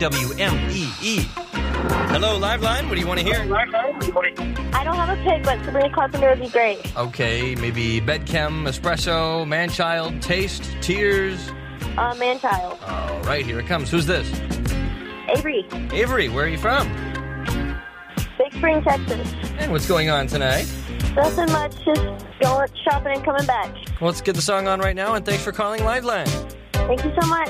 WMEE. Hello, Liveline. What do you want to hear? I don't have a pick, but Sabrina Carpenter would be great. Okay, maybe Bedchem, Espresso, Manchild, Taste, Tears. Manchild. All right, here it comes. Who's this? Avery. Avery, where are you from? Big Spring, Texas. And what's going on tonight? Nothing much, just going shopping and coming back. Well, let's get the song on right now, and thanks for calling Liveline. Thank you so much.